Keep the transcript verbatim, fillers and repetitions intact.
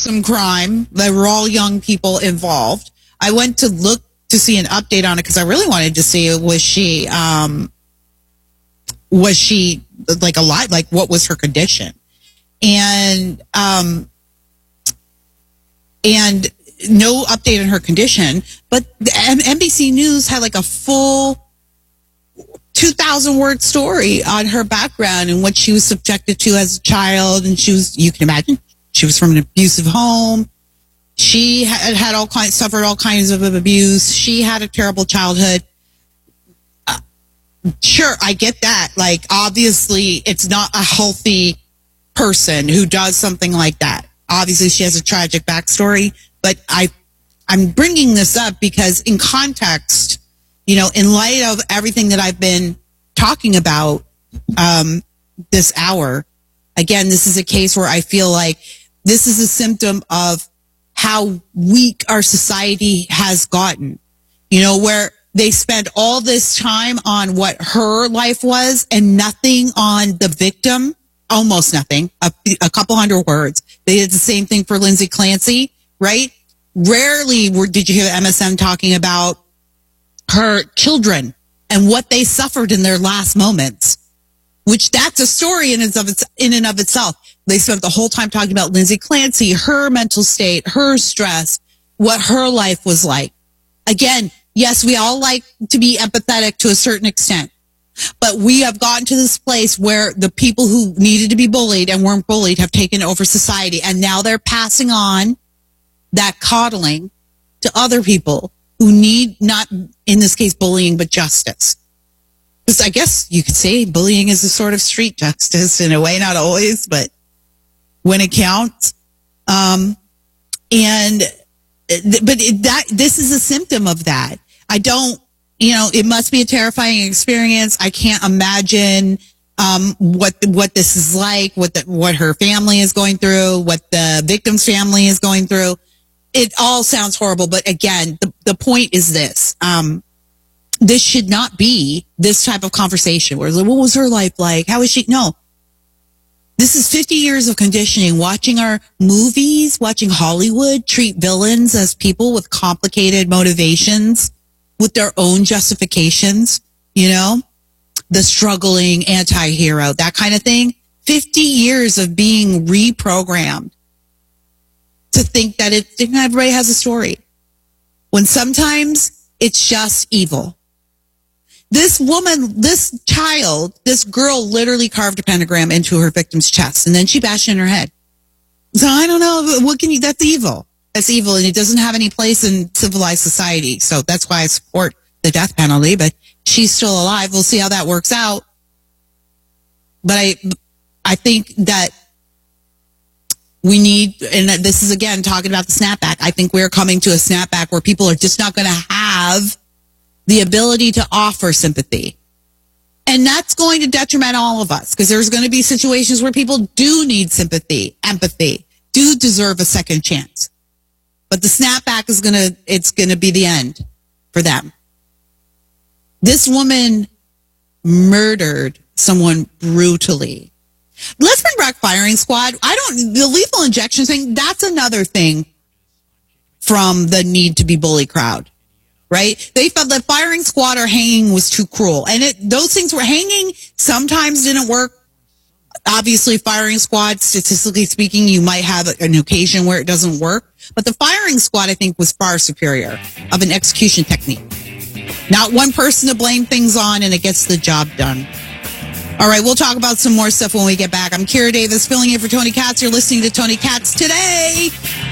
some crime. They were all young people involved. I went to look to see an update on it because I really wanted to see, was she, um, was she like alive? Like, what was her condition? And, um, and no update on her condition, but the N B C News had like a full two thousand word story on her background and what she was subjected to as a child. And she was, you can imagine, she was from an abusive home. She had had all kinds, suffered all kinds of abuse. She had a terrible childhood. Uh, sure, I get that. Like, obviously, it's not a healthy person who does something like that. Obviously, she has a tragic backstory, but I, I'm bringing this up because in context, you know, in light of everything that I've been talking about um, this hour, again, this is a case where I feel like this is a symptom of how weak our society has gotten, you know, where they spend all this time on what her life was and nothing on the victim, almost nothing, a, a couple hundred words. They did the same thing for Lindsay Clancy, right? Rarely were, did you hear M S M talking about her children and what they suffered in their last moments, which that's a story in and of, its, in and of itself. They spent the whole time talking about Lindsay Clancy, her mental state, her stress, what her life was like. Again, yes, we all like to be empathetic to a certain extent, but we have gotten to this place where the people who needed to be bullied and weren't bullied have taken over society. And now they're passing on that coddling to other people who need not, in this case, bullying, but justice. Because I guess you could say bullying is a sort of street justice in a way, not always, but when it counts. Um, and, but it, that, this is a symptom of that. I don't, you know, it must be a terrifying experience. I can't imagine, um, what, what this is like, what the, what her family is going through, what the victim's family is going through. It all sounds horrible. But again, the, the point is this, um, this should not be this type of conversation where, what was her life like? How is she? No. This is fifty years of conditioning, watching our movies, watching Hollywood treat villains as people with complicated motivations, with their own justifications, you know, the struggling anti-hero, that kind of thing. fifty years of being reprogrammed to think that it, everybody has a story, when sometimes it's just evil. This woman, this child, this girl literally carved a pentagram into her victim's chest and then she bashed in her head. So I don't know, what can you, that's evil. That's evil and it doesn't have any place in civilized society. So that's why I support the death penalty, but she's still alive. We'll see how that works out. But I, I think that we need, and this is again talking about the snapback. I think we're coming to a snapback where people are just not going to have the ability to offer sympathy. And that's going to detriment all of us because there's going to be situations where people do need sympathy, empathy, do deserve a second chance. But the snapback is going to, it's going to be the end for them. This woman murdered someone brutally. Let's bring back firing squad. I don't, the lethal injection thing, that's another thing from the need to be bully crowd. Right? They felt that firing squad or hanging was too cruel. And it, those things were hanging sometimes didn't work. Obviously, firing squad, statistically speaking, you might have an occasion where it doesn't work. But the firing squad, I think, was far superior of an execution technique. Not one person to blame things on, and it gets the job done. All right, we'll talk about some more stuff when we get back. I'm Kira Davis, filling in for Tony Katz. You're listening to Tony Katz Today.